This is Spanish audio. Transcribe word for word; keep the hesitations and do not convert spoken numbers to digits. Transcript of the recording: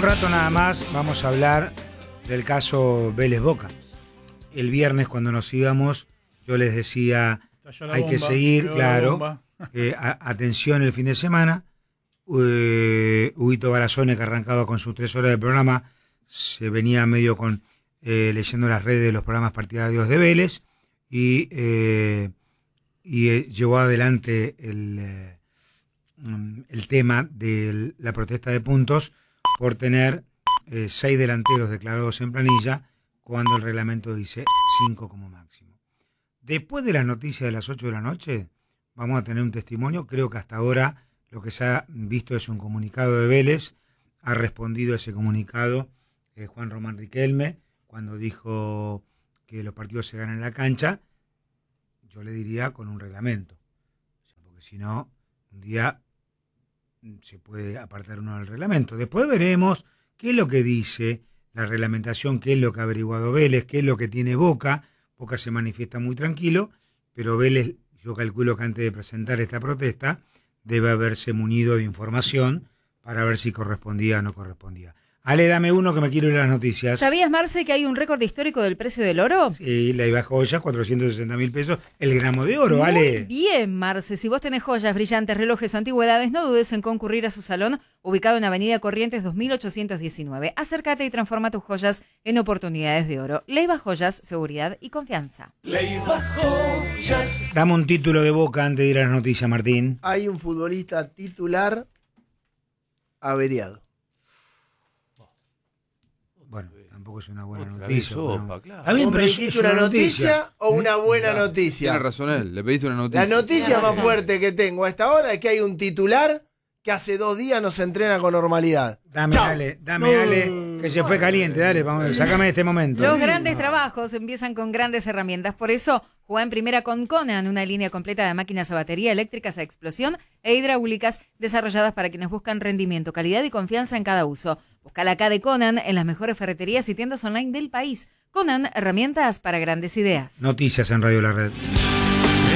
rato nada más vamos a hablar del caso Vélez Boca. El viernes cuando nos íbamos yo les decía hay bomba, que seguir, claro, eh, a, atención el fin de semana. Uh, Huguito Barazone, que arrancaba con sus tres horas de programa, se venía medio con eh, leyendo las redes de los programas partidarios de Vélez y, eh, y eh, llevó adelante el, eh, el tema de la protesta de puntos por tener eh, seis delanteros declarados en planilla cuando el reglamento dice cinco como máximo. Después de las noticias de las ocho de la noche vamos a tener un testimonio. Creo que hasta ahora lo que se ha visto es un comunicado de Vélez. Ha respondido ese comunicado eh, Juan Román Riquelme cuando dijo que los partidos se ganan en la cancha. Yo le diría con un reglamento, o sea, porque si no, un día se puede apartar uno del reglamento. Después veremos qué es lo que dice la reglamentación, qué es lo que ha averiguado Vélez, qué es lo que tiene Boca. Boca se manifiesta muy tranquilo, pero Vélez, yo calculo que antes de presentar esta protesta, debe haberse munido de información para ver si correspondía o no correspondía. Ale, dame uno que me quiero ir a las noticias. ¿Sabías, Marce, que hay un récord histórico del precio del oro? Sí, la I V A joyas, cuatrocientos sesenta mil pesos el gramo de oro, Ale. Muy bien, Marce. Si vos tenés joyas, brillantes, relojes o antigüedades, no dudes en concurrir a su salón, ubicado en Avenida Corrientes dos mil ochocientos diecinueve. Acércate y transforma tus joyas en oportunidades de oro. Leiva Joyas, seguridad y confianza. Leiva Joyas. Dame un título de Boca antes de ir a las noticias, Martín. Hay un futbolista titular averiado. Bueno, tampoco es una buena noticia. Sopa, claro. Está bien, ¿Vos pero me es, dijiste es una una noticia, noticia o una buena Claro, noticia? Tiene razón él, le pediste una noticia. La noticia Tiene más razón. fuerte que tengo a esta hora es que hay un titular que hace dos días no se entrena con normalidad. Dame, Chau. dale, dame, dale, que se fue caliente, dale, vamos, sácame de este momento. Los grandes trabajos empiezan con grandes herramientas. Por eso, juega en primera con Conan, una línea completa de máquinas a batería, eléctricas a explosión e hidráulicas desarrolladas para quienes buscan rendimiento, calidad y confianza en cada uso. Busca la K de Conan en las mejores ferreterías y tiendas online del país. Conan, herramientas para grandes ideas. Noticias en Radio La Red.